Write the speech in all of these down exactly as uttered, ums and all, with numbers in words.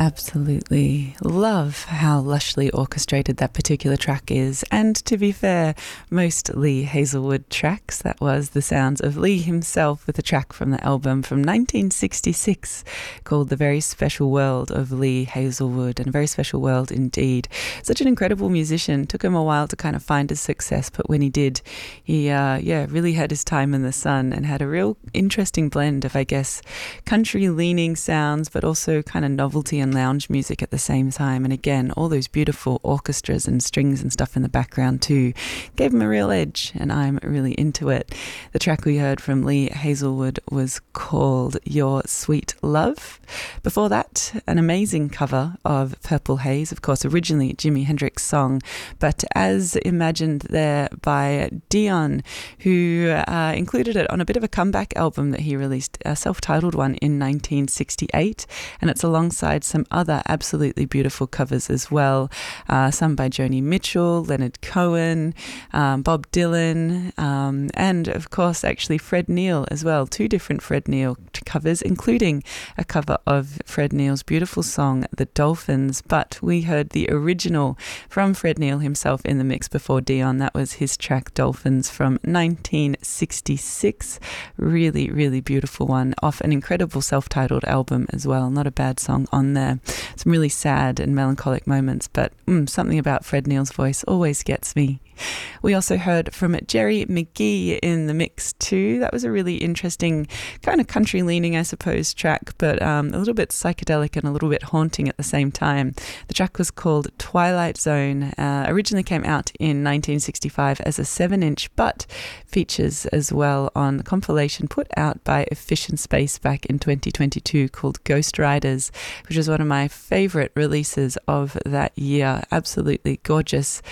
Absolutely love how lushly orchestrated that particular track is. And to be fair, most Lee Hazlewood tracks, that was the sounds of Lee himself with a track from the album from nineteen sixty-six called The Very Special World of Lee Hazlewood, and a very special world indeed. Such an incredible musician. Took him a while to kind of find his success, but when he did, he uh, yeah, really had his time in the sun and had a real interesting blend of, I guess, country-leaning sounds, but also kind of novelty and lounge music at the same time. And again, all those beautiful orchestras and strings and stuff in the background too gave him a real edge, and I'm really into it. The track we heard from Lee Hazlewood was called Your Sweet Love. Before that, an amazing cover of Purple Haze, of course originally Jimi Hendrix song, but as imagined there by Dion, who uh, included it on a bit of a comeback album that he released, a self-titled one in nineteen sixty-eight, and it's alongside some other absolutely beautiful covers as well, uh, some by Joni Mitchell, Leonard Cohen, um, Bob Dylan, um, and of course actually Fred Neil as well. Two different Fred Neil covers, including a cover of Fred Neil's beautiful song The Dolphins, but we heard the original from Fred Neil himself in the mix before Dion. That was his track Dolphins from nineteen sixty-six. Really, really beautiful one, off an incredible self-titled album as well. Not a bad song on there. Some really sad and melancholic moments, but mm, something about Fred Neil's voice always gets me. We also heard from Jerry McGee in the mix too. That was a really interesting kind of country leaning, I suppose, track, but um, a little bit psychedelic and a little bit haunting at the same time. The track was called Twilight Zone. Uh, originally came out in nineteen sixty-five as a seven inch, but features as well on a compilation put out by Efficient Space back in twenty twenty-two called Ghost Riders, which is one of my favorite releases of that year. Absolutely gorgeous.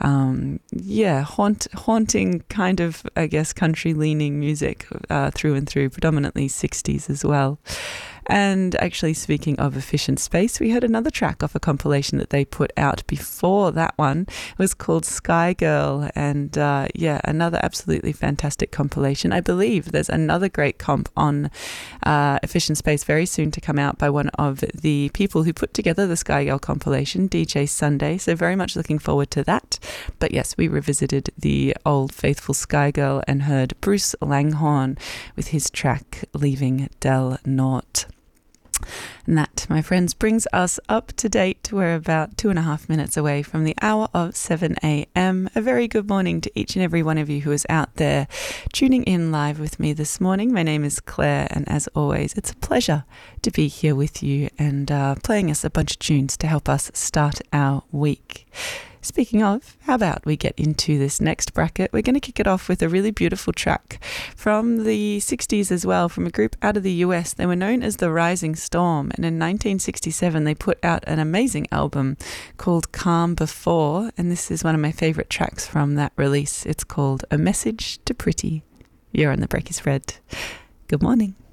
Um, yeah, haunt, haunting kind of, I guess, country-leaning music uh, through and through, predominantly sixties as well. And actually, speaking of Efficient Space, we heard another track off a compilation that they put out before that one. It was called Sky Girl, and uh, yeah, another absolutely fantastic compilation. I believe there's another great comp on uh, Efficient Space very soon to come out by one of the people who put together the Sky Girl compilation, D J Sunday, so very much looking forward to that. But yes, we revisited the old faithful Sky Girl and heard Bruce Langhorne with his track Leaving Del Norte. And that, my friends, brings us up to date. We're about two and a half minutes away from the hour of seven a.m. A very good morning to each and every one of you who is out there tuning in live with me this morning. My name is Claire, and as always, it's a pleasure to be here with you and uh, playing us a bunch of tunes to help us start our week. Speaking of, how about we get into this next bracket? We're going to kick it off with a really beautiful track from the sixties as well, from a group out of the U S. They were known as The Rising Storm, and in nineteen sixty-seven they put out an amazing album called Calm Before, and this is one of my favourite tracks from that release. It's called A Message to Pretty. You're on the Breaky Spread. Good morning.